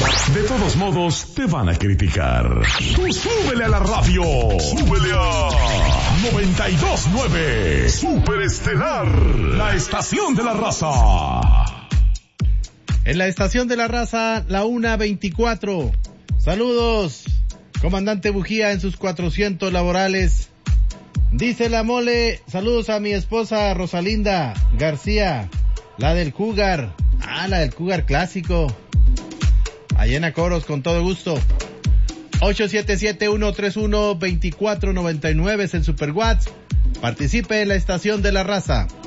De todos modos, te van a criticar. Tú súbele a la radio. Súbele a 92.9. Superestelar. La estación de la raza. En la estación de la raza, la 1:24. Saludos, comandante Bujía en sus 400 laborales. Dice la mole, saludos a mi esposa Rosalinda García, la del Cougar. La del Cougar clásico. Allá en Acoros, con todo gusto. 877-131-2499 es el Super WhatsApp. Participe en la estación de la raza.